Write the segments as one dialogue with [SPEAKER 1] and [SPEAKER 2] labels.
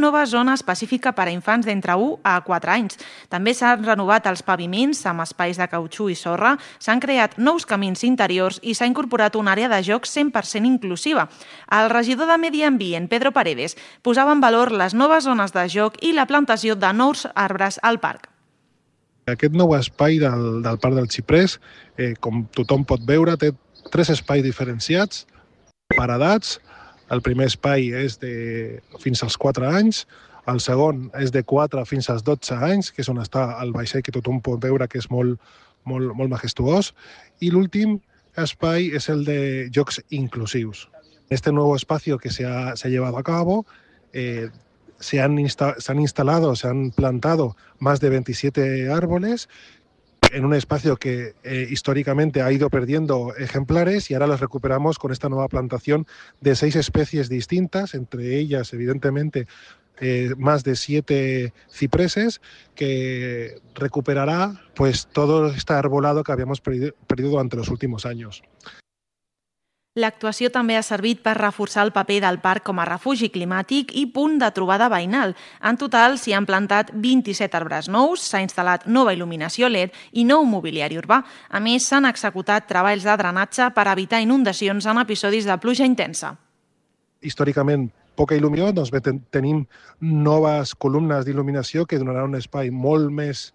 [SPEAKER 1] nova zona específica per a infants d'entre 1 a 4 anys. També s'han renovat els paviments amb espais de cautxú i sorra, s'han creat nous camins interiors i s'ha incorporat una àrea de jocs 100% inclusiva. El regidor de Medi Ambient, Pedro Paredes, posava en valor les noves zones de joc i la plantació de nous arbres al parc.
[SPEAKER 2] Aquest nou espai del Parc del Xiprés, com tothom pot veure, té 3 espais diferenciats per edats. El primer espai és fins als 4 anys, el segon és de 4 fins als 12 anys, que és on està el vaixell que tothom pot veure que és molt majestuós, i l'últim espai és el de jocs inclusius. Este nuevo espacio que se ha llevado a cabo, se han instalado, se han plantado más de 27 árboles en un espacio que históricamente ha ido perdiendo ejemplares y ahora los recuperamos con esta nueva plantación de 6 especies distintas, entre ellas, evidentemente, más de 7 cipreses, que recuperará pues todo este arbolado que habíamos perdido durante los últimos años.
[SPEAKER 1] L'actuació també ha servit per reforçar el paper del parc com a refugi climàtic i punt de trobada veïnal. En total s'hi han plantat 27 arbres nous, s'ha instal·lat nova il·luminació LED i nou mobiliari urbà. A més, s'han executat treballs de drenatge per evitar inundacions en episodis de pluja intensa.
[SPEAKER 2] Històricament, poca il·luminació, doncs tenim noves columnes d'il·luminació que donaran un espai molt més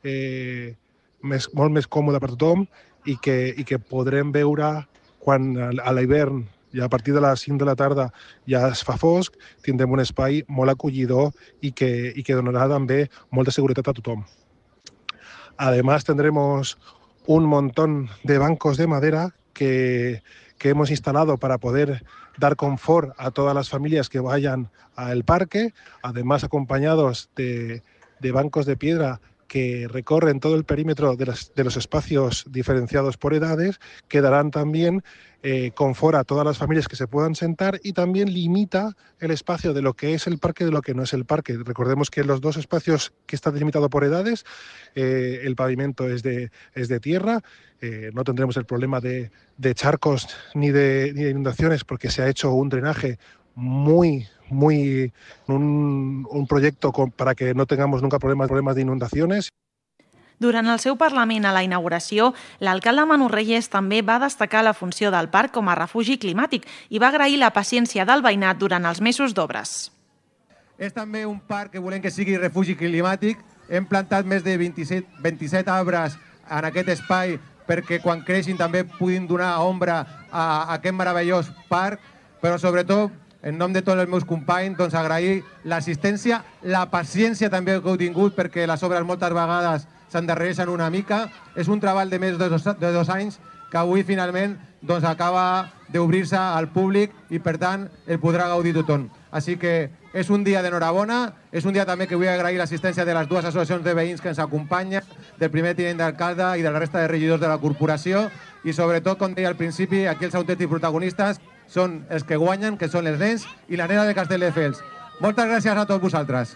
[SPEAKER 2] còmode per tothom i que podrem veure quan a l'hivern i a partir de les 5 de la tarda ja es fa fosc, tindrem un espai molt acollidor i que donarà també molta seguretat a tothom. Además, tendremos un montón de bancos de madera que hemos instalado para poder dar confort a todas las familias que vayan al parque, además acompañados de bancos de piedra que recorren todo el perímetro de los espacios diferenciados por edades, que darán también confort a todas las familias que se puedan sentar y también limita el espacio de lo que es el parque de lo que no es el parque. Recordemos que los 2 espacios que están delimitados por edades, el pavimento es de tierra, no tendremos el problema de charcos ni de inundaciones porque se ha hecho un drenaje un proyecto para que no tengamos nunca problemas de inundaciones.
[SPEAKER 1] Durant el seu parlament a la inauguració, l'alcalde Manu Reyes també va destacar la funció del parc com a refugi climàtic i va agrair la paciència del veïnat durant els mesos d'obres.
[SPEAKER 3] És també un parc que volem que sigui refugi climàtic. Hem plantat més de 27 arbres en aquest espai perquè quan creixin també puguin donar ombra a aquest meravellós parc, però sobretot en nom de tots els meus companys, doncs agrair l'assistència, la paciència també que heu tingut, perquè les obres moltes vegades s'endarrereixen una mica. És un treball de més de 2 anys que avui finalment doncs, acaba d'obrir-se al públic i per tant el podrà gaudir tothom. Així que és un dia d'enhorabona, és un dia també que vull agrair l'assistència de les 2 associacions de veïns que ens acompanyen, del primer tinent d'alcalde i de la resta de regidors de la corporació i sobretot, com deia al principi, aquí els autèntics protagonistes són els que guanyen, que són els nens i la nena de Castelldefels. Moltes gràcies a tots vosaltres.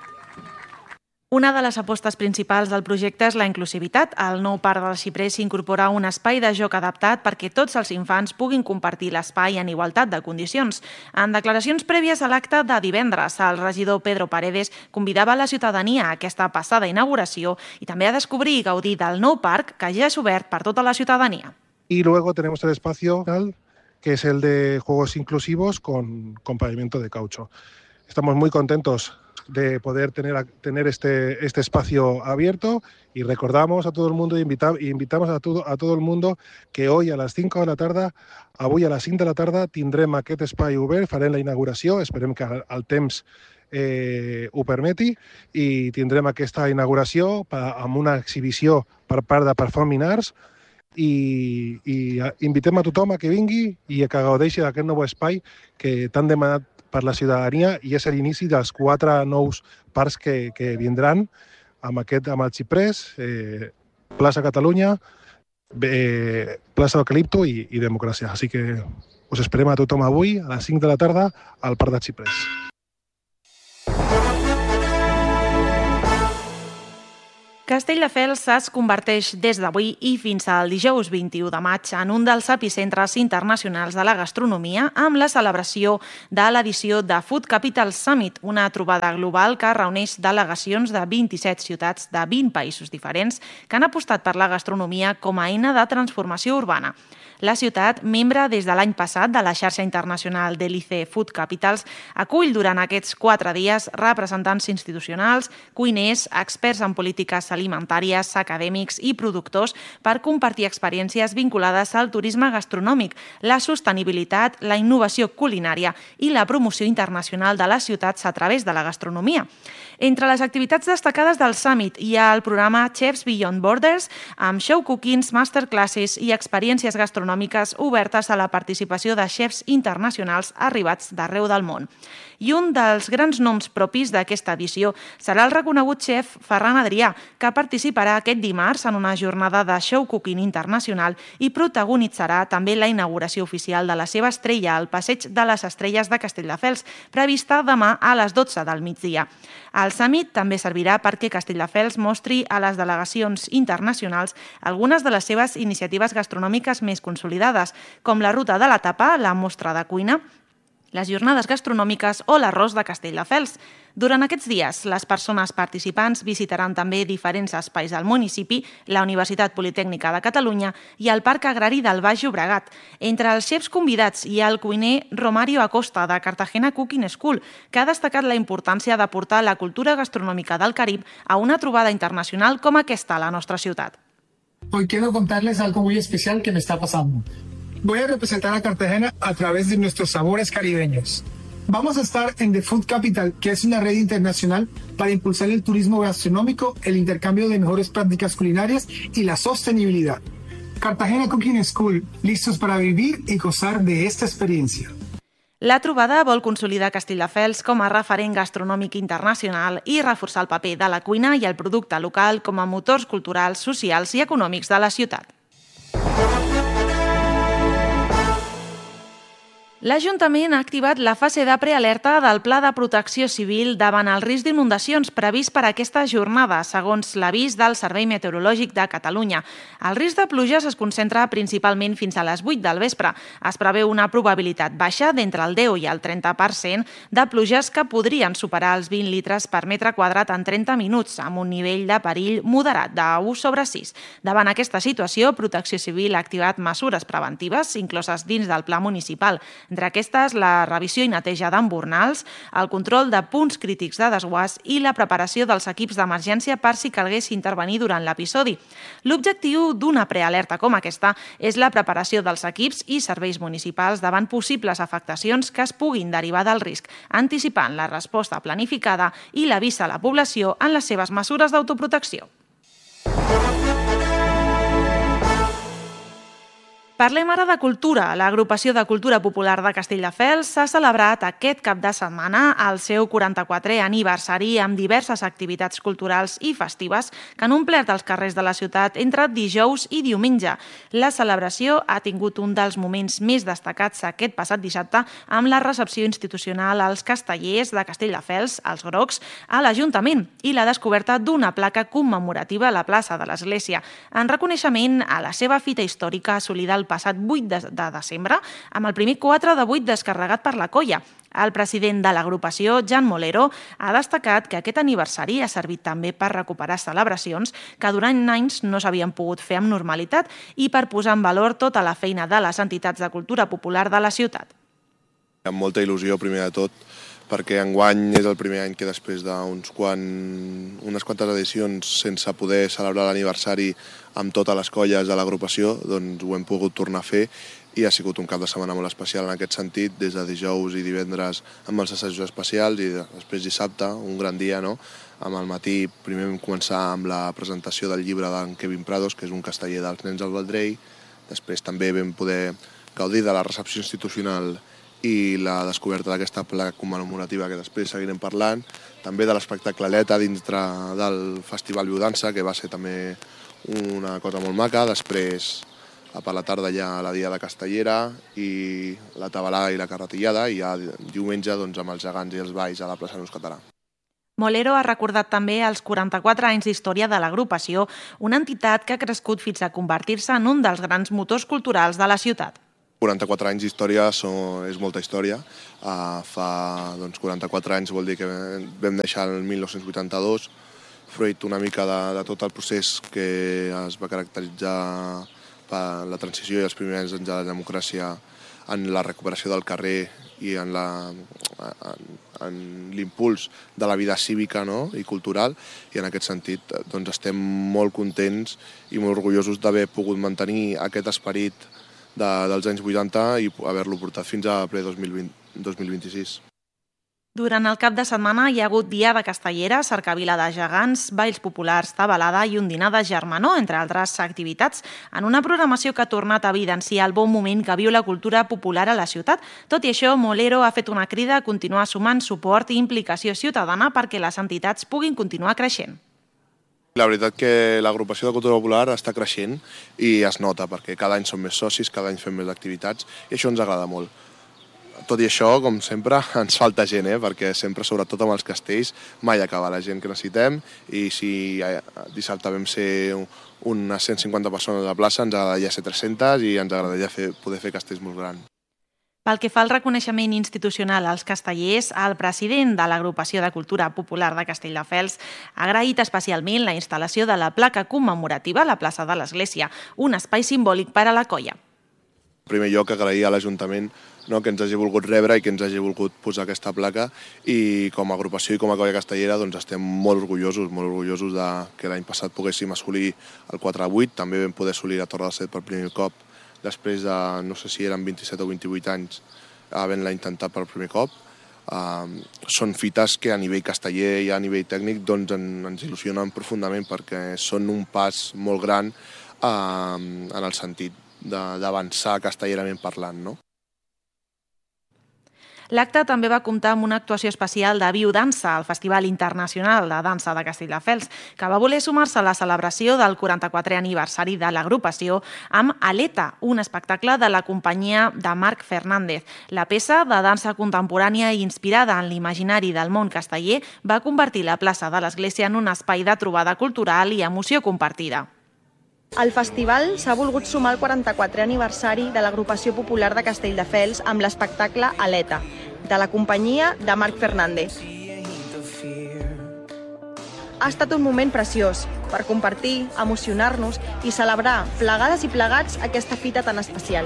[SPEAKER 1] Una de les apostes principals del projecte és la inclusivitat. Al nou parc del Xiprés s'incorpora un espai de joc adaptat perquè tots els infants puguin compartir l'espai en igualtat de condicions. En declaracions prèvies a l'acte de divendres, el regidor Pedro Paredes convidava la ciutadania a aquesta passada inauguració i també a descobrir i gaudir del nou parc que ja és obert per tota la ciutadania.
[SPEAKER 2] Y luego tenemos el espacio que es el de juegos inclusivos con pavimento de caucho. Estamos muy contentos de poder tener este espacio abierto y recordamos a todo el mundo, invitamos a todo el mundo que hoy a les 5 de la tarda, avui a les 5 de la tarda, tindrem aquest espai obert, farem la inauguració, esperem que el temps ho permeti i tindrem aquesta inauguració amb una exhibició per part de Performing Arts i invitem a tothom a que vingui i a que gaudeixi d'aquest nou espai que t'han demanat per la ciutadania i és l'inici dels 4 nous parcs que vindran amb el Xiprés, Plaça Catalunya, Plaça Eucalipto i Democràcia. Així que us esperem a tothom avui a les 5 de la tarda al Parc del Xiprés.
[SPEAKER 1] Castelldefels es converteix des d'avui i fins al dijous 21 de maig en un dels epicentres internacionals de la gastronomia amb la celebració de l'edició de Food Capital Summit, una trobada global que reuneix delegacions de 27 ciutats de 20 països diferents que han apostat per la gastronomia com a eina de transformació urbana. La ciutat, membre des de l'any passat de la xarxa internacional d'Elice Food Capitals, acull durant aquests 4 dies representants institucionals, cuiners, experts en polítiques alimentàries, acadèmics i productors per compartir experiències vinculades al turisme gastronòmic, la sostenibilitat, la innovació culinària i la promoció internacional de les ciutats a través de la gastronomia. Entre les activitats destacades del Summit hi ha el programa Chefs Beyond Borders, amb show cookings, masterclasses i experiències gastronòmiques obertes a la participació de xefs internacionals arribats d'arreu del món. I un dels grans noms propis d'aquesta edició serà el reconegut xef Ferran Adrià, que participarà aquest dimarts en una jornada de show cooking internacional i protagonitzarà també la inauguració oficial de la seva estrella al Passeig de les Estrelles de Castelldefels, prevista demà a les 12 del migdia. El Summit també servirà perquè Castelldefels mostri a les delegacions internacionals algunes de les seves iniciatives gastronòmiques més consolidades, com la Ruta de la Tapa, la Mostra de Cuina, les jornades gastronòmiques o l'arròs de Castelldefels. Durant aquests dies, les persones participants visitaran també diferents espais del municipi, la Universitat Politècnica de Catalunya i el Parc Agrari del Baix Llobregat. Entre els xefs convidats hi ha el cuiner Romario Acosta, de Cartagena Cooking School, que ha destacat la importància de portar la cultura gastronòmica del Carib a una trobada internacional com aquesta a la nostra ciutat.
[SPEAKER 4] Hoy quiero contarles algo muy especial que me está pasando. Voy a representar a Cartagena a través de nuestros sabores caribeños. Vamos a estar en The Food Capital, que es una red internacional para impulsar el turismo gastronómico, el intercambio de mejores prácticas culinarias y la sostenibilidad. Cartagena Cooking School, listos para vivir y gozar de esta experiencia.
[SPEAKER 1] La trobada vol consolidar Castelldefels com a referent gastronòmic internacional i reforçar el paper de la cuina i el producte local com a motors culturals, socials i econòmics de la ciutat. L'Ajuntament ha activat la fase de prealerta del Pla de Protecció Civil davant el risc d'inundacions previst per a aquesta jornada, segons l'avís del Servei Meteorològic de Catalunya. El risc de pluges es concentra principalment fins a les 8 del vespre. Es preveu una probabilitat baixa d'entre el 10 i el 30% de pluges que podrien superar els 20 litres per metre quadrat en 30 minuts, amb un nivell de perill moderat de 1/6. Davant aquesta situació, Protecció Civil ha activat mesures preventives, incloses dins del Pla Municipal. Entre aquestes, la revisió i neteja d'embornals, el control de punts crítics de desguàs i la preparació dels equips d'emergència per si calgués intervenir durant l'episodi. L'objectiu d'una prealerta com aquesta és la preparació dels equips i serveis municipals davant possibles afectacions que es puguin derivar del risc, anticipant la resposta planificada i l'avís a la població en les seves mesures d'autoprotecció. Parlem ara de cultura. L'Agrupació de Cultura Popular de Castelldefels s'ha celebrat aquest cap de setmana el seu 44è aniversari amb diverses activitats culturals i festives que han omplert els carrers de la ciutat entre dijous i diumenge. La celebració ha tingut un dels moments més destacats aquest passat dissabte amb la recepció institucional als castellers de Castelldefels, els Grocs, a l'Ajuntament i la descoberta d'una placa commemorativa a la plaça de l'Església, en reconeixement a la seva fita històrica assolida el passat 8 de desembre, amb el primer 4 de 8 descarregat per la colla. El president de l'agrupació, Jan Molero, ha destacat que aquest aniversari ha servit també per recuperar celebracions que durant anys no s'havien pogut fer amb normalitat i per posar en valor tota la feina de les entitats de cultura popular de la ciutat.
[SPEAKER 5] Amb molta il·lusió, primer de tot, perquè enguany és el primer any que després d'unes quantes edicions sense poder celebrar l'aniversari amb totes les colles de l'agrupació, doncs ho hem pogut tornar a fer i ha sigut un cap de setmana molt especial en aquest sentit, des de dijous i divendres amb els assajos especials i després dissabte, un gran dia, no? Amb el matí primer vam començar amb la presentació del llibre d'en Kevin Prados, que és un casteller dels nens del Vendrell, després també vam poder gaudir de la recepció institucional i la descoberta d'aquesta placa commemorativa que després seguirem parlant, també de l'espectacle Aleta dintre del Festival Viudança, que va ser també una cosa molt maca. Després, per la tarda, hi ha la Diada Castellera i la Tabalà i la Carretillada, i ja diumenge amb els gegants i els balls a la plaça Nus Català.
[SPEAKER 1] Molero ha recordat també els 44 anys d'història de l'agrupació, una entitat que ha crescut fins a convertir-se en un dels grans motors culturals de la ciutat.
[SPEAKER 5] 44 anys d'història és molta història. Fa 44 anys vol dir que vam néixer el 1982, fruit una mica de tot el procés que es va caracteritzar per la transició i els primers anys de la democràcia en la recuperació del carrer i en l'impuls de la vida cívica i cultural, i en aquest sentit estem molt contents i molt orgullosos d'haver pogut mantenir aquest esperit dels anys 80 i haver-lo portat fins a ple 2026.
[SPEAKER 1] Durant el cap de setmana hi ha hagut Diada Castellera, cercavila de gegants, balls populars, tabalada i un dinar de germanor, entre altres activitats, en una programació que ha tornat a evidenciar el bon moment que viu la cultura popular a la ciutat. Tot i això, Molero ha fet una crida a continuar sumant suport i implicació ciutadana perquè les entitats puguin continuar creixent.
[SPEAKER 5] La veritat que l'agrupació de cultura popular està creixent i es nota perquè cada any som més socis, cada any fem més activitats i això ens agrada molt. Tot i això, com sempre, ens falta gent, perquè sempre, sobretot amb els castells, mai acaba la gent que necessitem i si dissabte vam ser unes 150 persones a la plaça, ens agradaria ser 300 i ens agradaria poder fer castells molt grans.
[SPEAKER 1] Pel que fa al reconeixement institucional als castellers, el president de l'Agrupació de Cultura Popular de Castelldefels ha agraït especialment la instal·lació de la placa commemorativa a la plaça de l'Església, un espai simbòlic per a la colla.
[SPEAKER 5] En primer lloc, agrair a l'Ajuntament que ens hagi volgut rebre i que ens hagi volgut posar aquesta placa, i com a agrupació i com a colla castellera estem molt orgullosos que l'any passat poguéssim assolir el 4-8, també vam poder assolir la Torre del Set per primer cop, després de, no sé si eren 27 o 28 anys, havent-la intentat per primer cop. Són fites que a nivell casteller i a nivell tècnic ens il·lusionen profundament perquè són un pas molt gran en el sentit d'avançar castellerament parlant,
[SPEAKER 1] L'acte també va comptar amb una actuació especial de Viu Dansa, el Festival Internacional de Dansa de Castelldefels, que va voler sumar-se a la celebració del 44è aniversari de l'agrupació amb Aleta, un espectacle de la companyia de Marc Fernández. La peça de dansa contemporània i inspirada en l'imaginari del món casteller va convertir la plaça de l'Església en un espai de trobada cultural i emoció compartida.
[SPEAKER 6] El festival s'ha volgut sumar al 44è aniversari de l'Agrupació Popular de Castelldefels amb l'espectacle Aleta, de la companyia de Marc Fernández. Ha estat un moment preciós per compartir, emocionar-nos i celebrar plegades i plegats aquesta fita tan especial.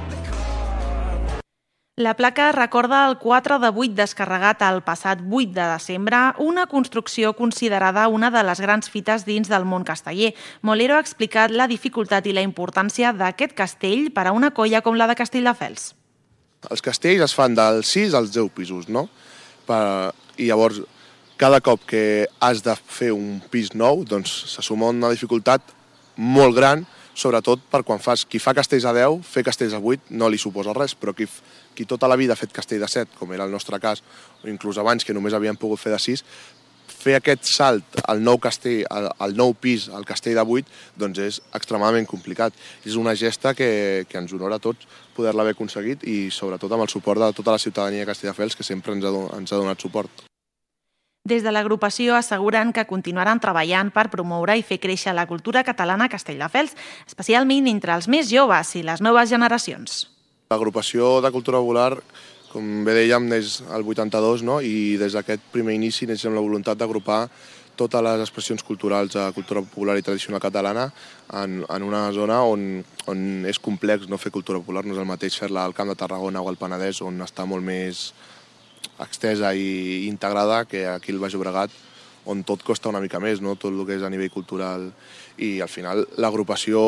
[SPEAKER 1] La placa recorda el 4 de 8 descarregat el passat 8 de desembre, una construcció considerada una de les grans fites dins del món casteller. Molero ha explicat la dificultat i la importància d'aquest castell per a una colla com la de Castelldefels.
[SPEAKER 5] Els castells es fan dels 6 als 10 pisos, I llavors, cada cop que has de fer un pis nou, se suma una dificultat molt gran, sobretot per quan qui fa castells a 10, fer castells a 8 no li suposa res, però qui tota la vida ha fet castell de 7, com era el nostre cas, o inclús abans que només havíem pogut fer de 6, fer aquest salt al nou castell, al nou pis, al castell de 8, és extremadament complicat. És una gesta que ens honora a tots poder-la haver aconseguit i sobretot amb el suport de tota la ciutadania de Castelldefels, que sempre ens ha donat suport.
[SPEAKER 1] Des de l'agrupació asseguren que continuaran treballant per promoure i fer créixer la cultura catalana a Castelldefels, especialment entre els més joves i les noves generacions.
[SPEAKER 5] L'agrupació de cultura popular, com bé dèiem, neix el 82, i des d'aquest primer inici neix amb la voluntat d'agrupar totes les expressions culturals de cultura popular i tradicional catalana en una zona on és complex no fer cultura popular, no és el mateix fer-la al Camp de Tarragona o al Penedès, on està molt més extesa i integrada, que aquí al Baix Llobregat, on tot costa una mica més, tot el que és a nivell cultural. I al final l'agrupació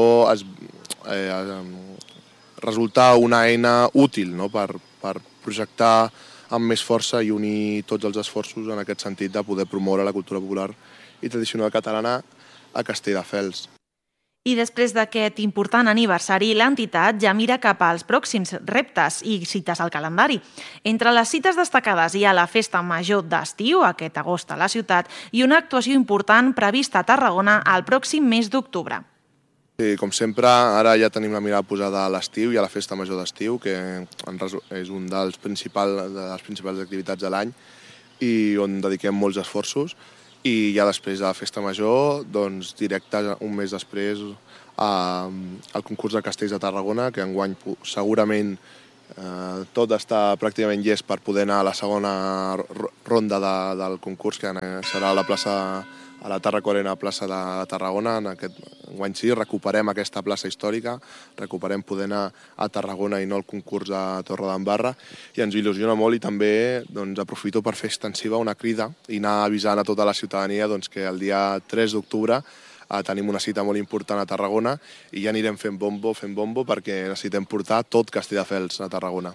[SPEAKER 5] resulta una eina útil per projectar amb més força i unir tots els esforços en aquest sentit de poder promoure la cultura popular i tradicional catalana a Castelldefels.
[SPEAKER 1] I després d'aquest important aniversari, l'entitat ja mira cap als pròxims reptes i cites al calendari. Entre les cites destacades hi ha la Festa Major d'estiu, aquest agost a la ciutat, i una actuació important prevista a Tarragona el pròxim mes d'octubre.
[SPEAKER 5] Sí, com sempre, ara ja tenim la mirada posada a l'estiu i a la Festa Major d'estiu, que és una de les principals activitats de l'any, i on dediquem molts esforços, i ja després de la festa major, doncs directe un mes després al concurs de castells de Tarragona, que enguany segurament tot està pràcticament llest per poder anar a la segona ronda del concurs, que serà a la plaça, a la Tarracorena, plaça de Tarragona. En aquest enguany sí, recuperem aquesta plaça històrica, recuperem poder anar a Tarragona i no al concurs de Torredembarra, i ens il·lusiona molt, i també aprofito per fer extensiva una crida i anar avisant a tota la ciutadania que el dia 3 d'octubre tenim una cita molt important a Tarragona i ja anirem fent bombo perquè necessitem portar tot Castelldefels a Tarragona.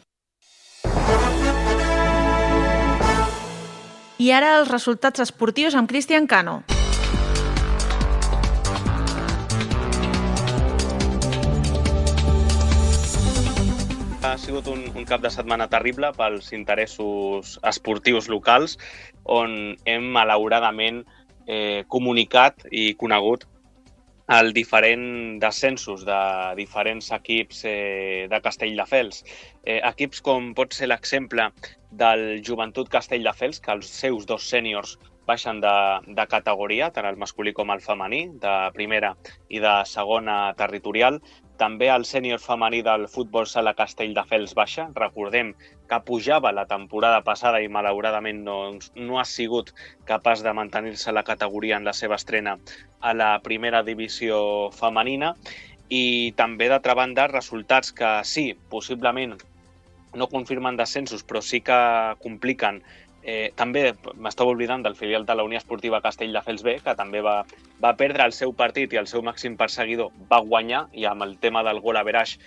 [SPEAKER 1] I ara els resultats esportius amb Cristian Cano.
[SPEAKER 7] Ha sigut un cap de setmana terrible pels interessos esportius locals, on hem malauradament comunicat i conegut el diferent descensos de diferents equips de Castelldefels. Equips com pot ser l'exemple del Joventut Castelldefels, que els seus 2 sèniors baixen de categoria, tant el masculí com el femení, de primera i de segona territorial. També el sènior femení del futbol sala Castelldefels baixa. Recordem que pujava la temporada passada i malauradament no ha sigut capaç de mantenir-se la categoria en la seva estrena a la primera divisió femenina. I també, d'altra banda, resultats que sí, possiblement no confirmen descensos, però sí que compliquen. També m'estava oblidant del filial de la Unió Esportiva Castelldefels B, que també va perdre el seu partit i el seu màxim perseguidor va guanyar, i amb el tema del gol average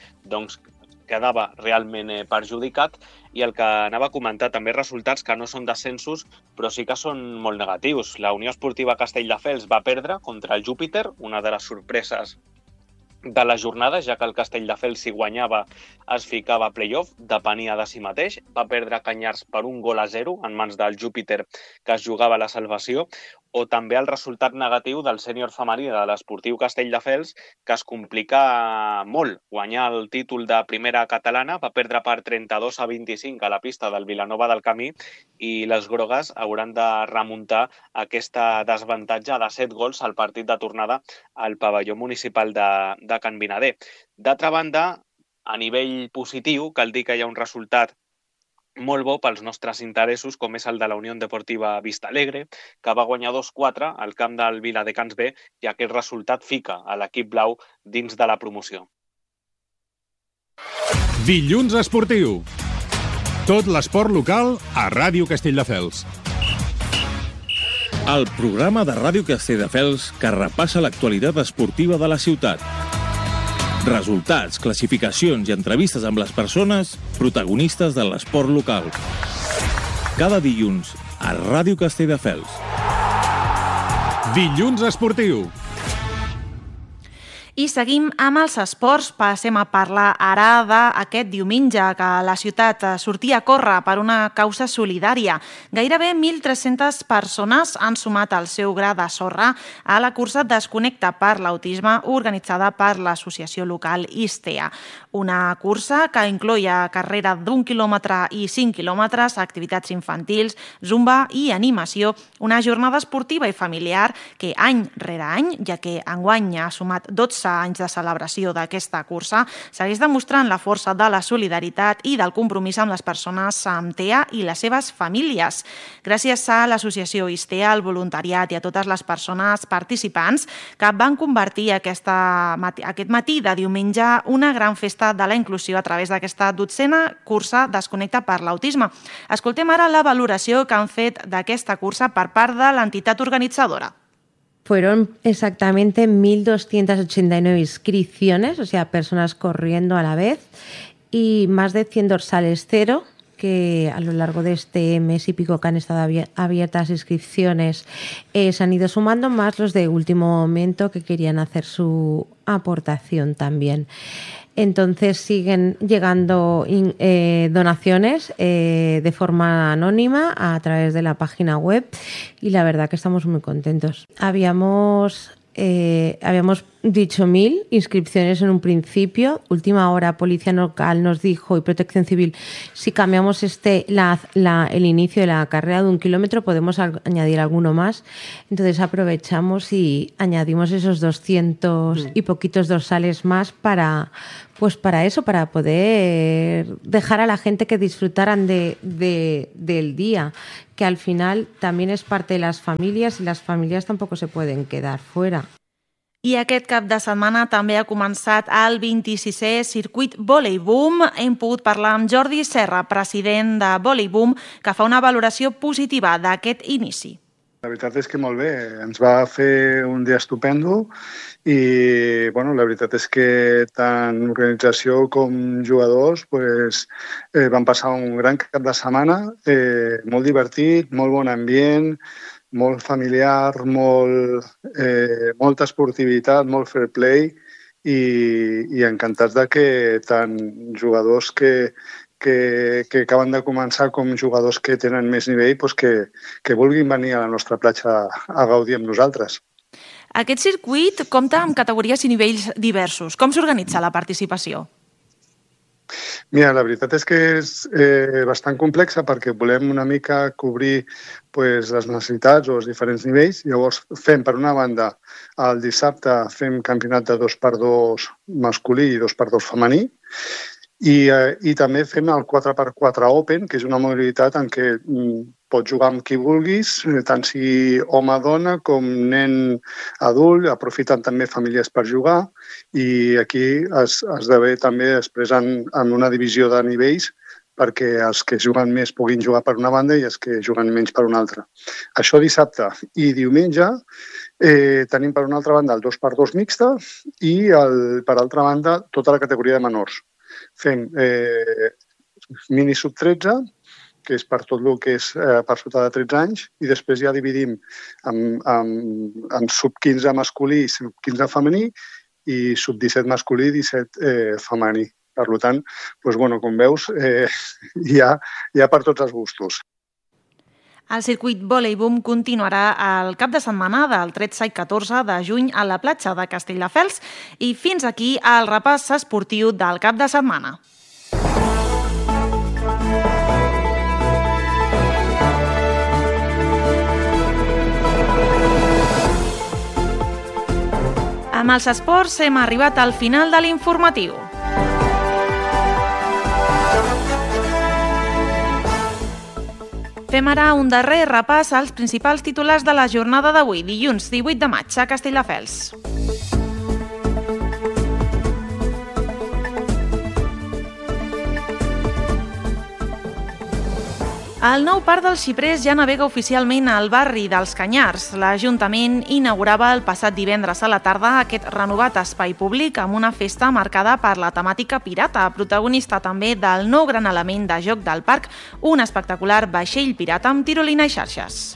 [SPEAKER 7] quedava realment perjudicat. I el que anava a comentar, també resultats que no són descensos, però sí que són molt negatius. La Unió Esportiva Castelldefels va perdre contra el Júpiter, una de les sorpreses de la jornada, ja que el Castelldefels, si guanyava, es ficava a play-off, depenia de si mateix. Va perdre Canyars per 1-0 en mans del Júpiter, que es jugava la salvació. O també el resultat negatiu del sènior femení de l'Esportiu Castelldefels, que es complica molt guanyar el títol de primera catalana. Va perdre per 32-25 a la pista del Vilanova del Camí, i les grogues hauran de remuntar aquesta desavantatge de 7 gols al partit de tornada al pavelló municipal de Can Vinader. D'altra banda, a nivell positiu, cal dir que hi ha un resultat molt bo pels nostres interessos, com és el de la Unió Deportiva Vistalegre, que va guanyar 2-4 al camp del Viladecans B, i aquest resultat fica a l'equip blau dins de la promoció.
[SPEAKER 8] Dilluns esportiu. Tot l'esport local a Ràdio Castelldefels. El programa de Ràdio Castelldefels que repassa l'actualitat esportiva de la ciutat. Resultats, classificacions i entrevistes amb les persones protagonistes de l'esport local. Cada dilluns a Ràdio Castelldefels. Dilluns esportiu.
[SPEAKER 1] I seguim amb els esports. Passem a parlar ara d'aquest diumenge, que la ciutat sortia a córrer per una causa solidària. Gairebé 1.300 persones han sumat el seu gra de sorra a la cursa Desconnecta per l'autisme, organitzada per l'associació local ISTEA. Una cursa que incloïa carrera d'1 quilòmetre i 5 quilòmetres, activitats infantils, zumba i animació, una jornada esportiva i familiar que any rere any, ja que enguany ha sumat 12 anys de celebració d'aquesta cursa, segueix demostrant la força de la solidaritat i del compromís amb les persones amb TEA i les seves famílies. Gràcies a l'associació ISTEA, al voluntariat i a totes les persones participants que van convertir aquest matí de diumenge una gran festa de la inclusió a través d'aquesta 12a cursa Desconnecta per l'autisme. Escoltem ara la valoració que han fet d'aquesta cursa per part de l'entitat organitzadora.
[SPEAKER 9] Fueron exactamente 1.289 inscripciones, o sea, personas corriendo a la vez, y más de 100 dorsales cero, que a lo largo de este mes y pico que han estado abiertas inscripciones se han ido sumando, más los de último momento que querían hacer su aportación también. Entonces siguen llegando donaciones de forma anónima a través de la página web, y la verdad que estamos muy contentos. Habíamos habíamos dicho 1.000 inscripciones en un principio. Última hora, Policía Local nos dijo y Protección Civil, si cambiamos el inicio de la carrera de 1 kilómetro, podemos añadir alguno más. Entonces aprovechamos y añadimos esos 200 y poquitos dorsales más para eso, para poder dejar a la gente que disfrutaran del día, que al final también es parte de las familias, y las familias tampoco se pueden quedar fuera.
[SPEAKER 1] I aquest cap de setmana també ha començat el 26è circuit Volleyboom. Hem pogut parlar amb Jordi Serra, president de Volleyboom, que fa una valoració positiva d'aquest inici.
[SPEAKER 10] La veritat és que molt bé, ens va fer un dia estupendo i la veritat és que tant organització com jugadors van passar un gran cap de setmana, molt divertit, molt bon ambient, molt familiar, molta esportivitat, molt fair play i encantats de que tant jugadors que acaben de començar com jugadors que tenen més nivell que vulguin venir a la nostra platja a gaudir amb nosaltres.
[SPEAKER 1] Aquest circuit compta amb categories i nivells diversos. Com s'organitza la participació?
[SPEAKER 10] Mira, la veritat és que és bastant complexa perquè volem una mica cobrir les necessitats o els diferents nivells. Llavors fem, per una banda, el dissabte fem campionat de 2x2 masculí i 2x2 femení i també fem el 4x4 Open, que és una modalitat en què pots jugar amb qui vulguis, tant si home-dona com nen adult, aprofiten també famílies per jugar i aquí esdevé també després en una divisió de nivells perquè els que juguen més puguin jugar per una banda i els que juguen menys per una altra. Això dissabte. I diumenge tenim per una altra banda el 2x2 mixta i per altra banda tota la categoria de menors. Fem mini sub-13, que és per tot el que és per sota de 13 anys, i després ja dividim en sub-15 masculí i sub-15 femení i sub-17 masculí i 17 femení. Per tant, com veus, hi ha per tots els gustos.
[SPEAKER 1] El circuit Volleyboom continuarà el cap de setmana del 13 i 14 de juny a la platja de Castelldefels i fins aquí el repàs esportiu del cap de setmana. Amb els esports hem arribat al final de l'informatiu. Fem ara un darrer repàs als principals titulars de la jornada d'avui, dilluns 18 de maig, a Castelldefels. El nou parc dels Xiprers ja navega oficialment al barri dels Canyars. L'Ajuntament inaugurava el passat divendres a la tarda aquest renovat espai públic amb una festa marcada per la temàtica pirata, protagonista també del nou gran element de joc del parc, un espectacular vaixell pirata amb tirolina i xarxes.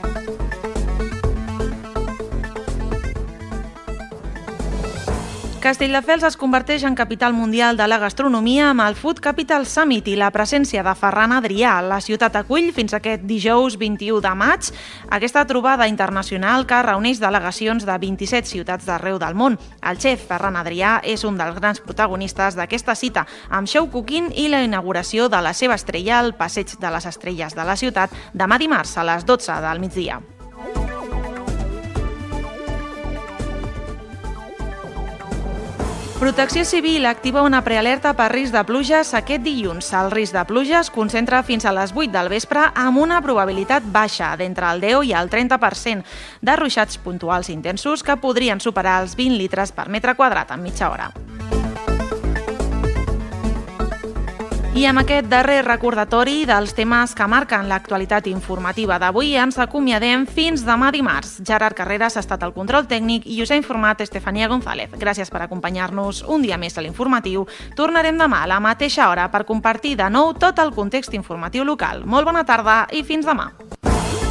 [SPEAKER 1] Castelldefels es converteix en capital mundial de la gastronomia amb el Food Capital Summit i la presència de Ferran Adrià. La ciutat acull fins aquest dijous 21 de maig aquesta trobada internacional que reuneix delegacions de 27 ciutats d'arreu del món. El xef Ferran Adrià és un dels grans protagonistes d'aquesta cita, amb show cooking i la inauguració de la seva estrella al Passeig de les Estrelles de la ciutat demà dimarts a les 12 del migdia. Protecció Civil activa una prealerta per risc de pluges aquest dilluns. El risc de pluja es concentra fins a les 8 del vespre amb una probabilitat baixa d'entre el 10 i el 30% de ruixats puntuals intensos que podrien superar els 20 litres per metre quadrat en mitja hora. I amb aquest darrer recordatori dels temes que marquen l'actualitat informativa d'avui ens acomiadem fins demà dimarts. Gerard Carreras ha estat al control tècnic i us ha informat Estefania González. Gràcies per acompanyar-nos un dia més a l'informatiu. Tornarem demà a la mateixa hora per compartir de nou tot el context informatiu local. Molt bona tarda i fins demà.